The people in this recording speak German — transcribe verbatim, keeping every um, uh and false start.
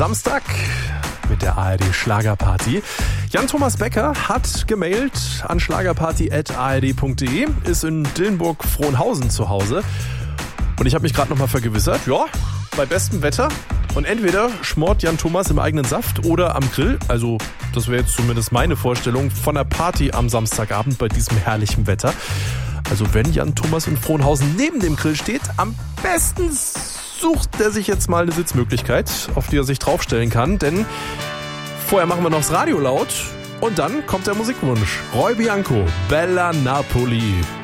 Samstag mit der A R D Schlagerparty. Jan-Thomas Becker hat gemailt an schlagerparty at a r d punkt d e, ist in Dillenburg-Frohnhausen zu Hause. Und ich habe mich gerade nochmal vergewissert, ja, bei bestem Wetter. Und entweder schmort Jan-Thomas im eigenen Saft oder am Grill. Also das wäre jetzt zumindest meine Vorstellung von der Party am Samstagabend bei diesem herrlichen Wetter. Also wenn Jan-Thomas in Frohnhausen neben dem Grill steht, am besten sucht er sich jetzt mal eine Sitzmöglichkeit, auf die er sich draufstellen kann. Denn vorher machen wir noch das Radio laut und dann kommt der Musikwunsch. Roy Bianco, Bella Napoli.